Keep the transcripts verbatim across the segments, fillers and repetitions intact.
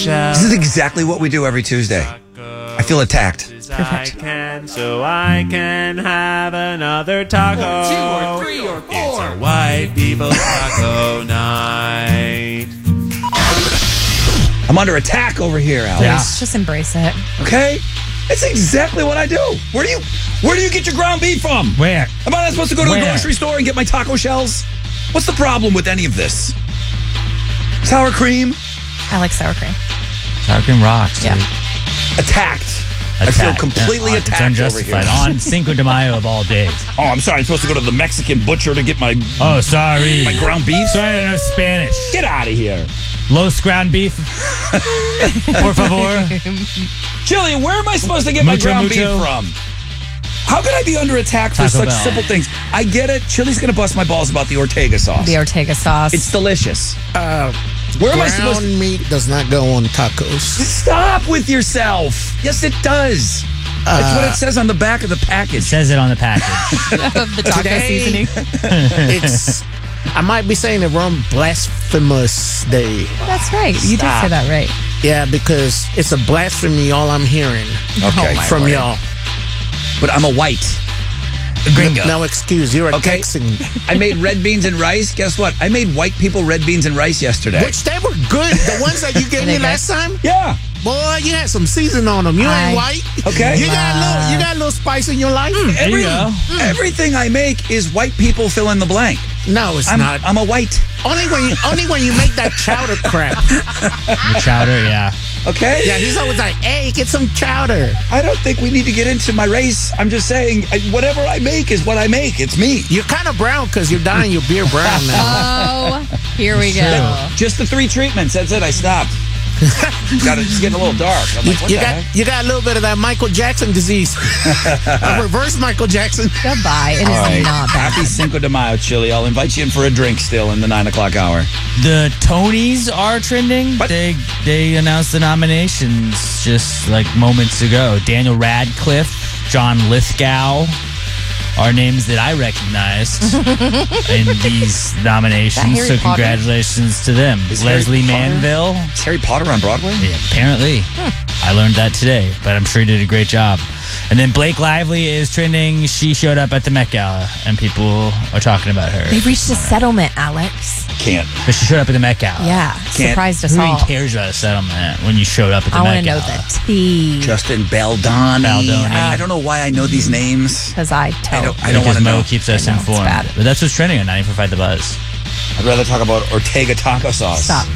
This is exactly what we do every Tuesday. I feel attacked. Perfect. I can, so I can have another taco. Or two or three or four. It's a white people taco night. I'm under attack over here, Alex. Yeah. Just embrace it. Okay? That's exactly what I do. Where do you where do you get your ground beef from? Where? Am I not supposed to go to Where? the grocery store and get my taco shells? What's the problem with any of this? Sour cream? I like sour cream. Sour cream rocks. Yeah. dude. Attacked. I feel Attacked. completely Yeah, attacked It's over here. unjustified. On Cinco de Mayo of all days. Oh, I'm sorry. I'm supposed to go to the Mexican butcher to get my Oh, sorry. my ground beef? Sorry, I don't know Spanish. Get out of here. Los ground beef. Por favor. Jillian, where am I supposed to get my Mucho, ground mucho. beef from? How could I be under attack for Taco such Bell. simple things? I get it. Chili's going to bust my balls about the Ortega sauce. The Ortega sauce. It's delicious. Uh, Where am I supposed ground to... meat does not go on tacos. Stop with yourself. Yes, it does. That's what it says on the back of the It package. says it on the package. the taco Today- seasoning. It's. I might be saying it wrong. Blasphemous day. That's right. You did Stop. say that right. Yeah, because it's a blasphemy. All I'm hearing Okay. Oh, my from Lord. y'all. But I'm a white. Gringo. No excuse. You're a Okay. Texan. I made red beans and rice. Guess what? I made white people red beans and rice yesterday. Which they were good. The ones that you gave Are me they last time. Yeah. Boy, you had some season on them. You I ain't white. Okay. You got a little. You got a little spice in your life. There you go. Everything I make is white people fill in the blank. No, it's I'm, not. I'm a white. Only when you only when you make that chowder crap. The chowder, yeah. Okay? Yeah, he's always like, "Hey, get some chowder." I don't think we need to get into my race. I'm just saying, I, whatever I make is what I make. It's me. You're kind of brown because you're dyeing your beard brown now. Oh, here we go. Just the three treatments. That's it. I stopped. Got it. It's getting a little dark. I'm You, like, what you the got heck? you got a little bit of that Michael Jackson disease. A reverse Michael Jackson. Goodbye. It is All right. not bad. Happy Cinco de Mayo, Chili. I'll invite you in for a drink still in the nine o'clock hour. The Tonys are trending. What? They they announced the nominations just like moments ago. Daniel Radcliffe, John Lithgow are names that I recognized in these nominations. Harry So Potter? congratulations to them. Is Harry Leslie Potter? Manville. Is Harry Potter on Broadway? Yeah, apparently. I learned that today, but I'm sure he did a great job. And then Blake Lively is trending. She showed up at the Met Gala, and people are talking about her. They reached a settlement, Alex. Can't. But she showed up at the Met Gala. Yeah. Can't- Surprised us Who all. even cares about a settlement when you showed up at the I Met want to know Gala? the tea. Justin Baldoni. Baldoni. I, I don't know why I know these names. Because I I tell. don't, I don't Because want to Mo know. keeps us I know, it's informed. bad. But that's what's trending on ninety-four point five The Buzz. I'd rather talk about Ortega taco sauce. Stop.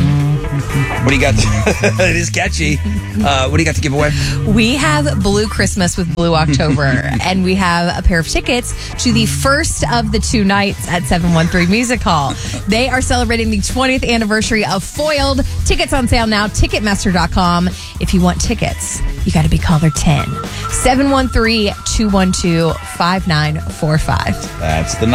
What do you got? To, it is catchy. Uh, what do you got to give away? We have Blue Christmas with Blue October, and we have a pair of tickets to the first of the two nights at seven one three Music Hall. They are celebrating the twentieth anniversary of Foiled. Tickets on sale now, Ticketmaster dot com. If you want tickets, you got to be caller ten. seven one three, two one two, five nine four five. That's the